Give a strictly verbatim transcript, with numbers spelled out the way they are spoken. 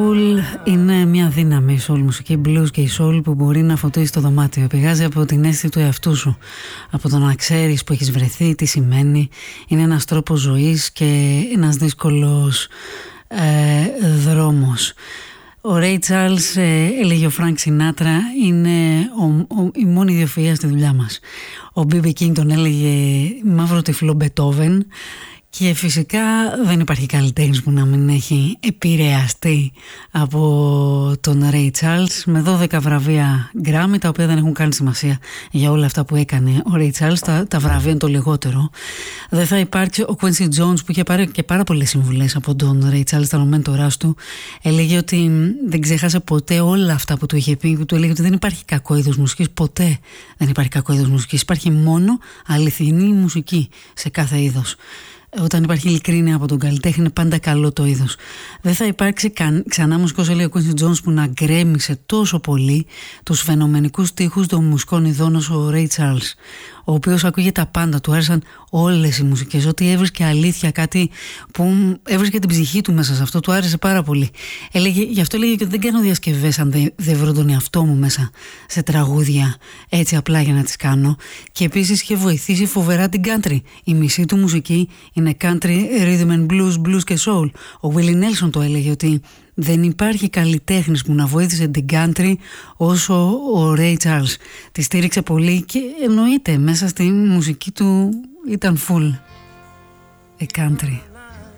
soul είναι μια δύναμη, η soul μουσική, blues και η soul που μπορεί να φωτίσει το δωμάτιο. Πηγάζει από την αίσθηση του εαυτού σου, από το να ξέρεις που έχεις βρεθεί, τι σημαίνει. Είναι ένας τρόπος ζωής και ένας δύσκολος ε, δρόμος. Ο Ray Charles, ε, έλεγε ο Frank Sinatra, είναι ο, ο, η μόνη ιδιοφυΐα στη δουλειά μας. Ο μπι μπι King τον έλεγε μαύρο τυφλό Μπετόβεν. Και φυσικά δεν υπάρχει καλλιτέχνης που να μην έχει επηρεαστεί από τον Ray Charles, με δώδεκα βραβεία Grammy, τα οποία δεν έχουν καν σημασία για όλα αυτά που έκανε ο Ray Charles. Τα, τα βραβεία είναι το λιγότερο. Δεν θα υπάρξει ο Quincy Jones, που είχε πάρει και πάρα πολλές συμβουλές από τον Ray Charles, τα μέντοράς του. Έλεγε ότι δεν ξέχασε ποτέ όλα αυτά που του είχε πει, που του έλεγε ότι δεν υπάρχει κακό είδος μουσικής, ποτέ δεν υπάρχει κακό είδος μουσικής. Υπάρχει μόνο αληθινή μουσική σε κάθε είδος. Όταν υπάρχει ειλικρίνεια από τον καλλιτέχνη, είναι πάντα καλό το είδος. Δεν θα υπάρξει καν, ξανά μουσικός, έλεγε ο Quincy Jones, που να γκρέμισε τόσο πολύ τους φαινομενικούς στίχους των μουσικών ειδών όσο ο Ray Charles, ο οποίος ακούγε τα πάντα, του άρεσαν όλες οι μουσικές, ότι έβρισκε αλήθεια, κάτι που έβρισκε την ψυχή του μέσα σε αυτό, του άρεσε πάρα πολύ. Έλεγε, γι' αυτό έλεγε και ότι δεν κάνω διασκευές αν δεν, δεν βρω τον εαυτό μου μέσα σε τραγούδια, έτσι απλά για να τις κάνω. Και επίσης είχε βοηθήσει φοβερά την country. Η μισή του μουσική είναι country, rhythm and blues, blues και soul. Ο Willie Nelson το έλεγε ότι δεν υπάρχει καλλιτέχνης που να βοήθησε την country όσο ο Ray Charles. Τη στήριξε πολύ και εννοείται μέσα στη μουσική του ήταν full a country.